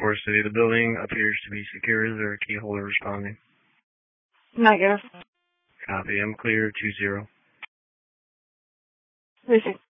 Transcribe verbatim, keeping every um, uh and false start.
four City. The building appears to be secure. Is there a key holder responding? Negative. Copy. I'm clear. two zero. Receive.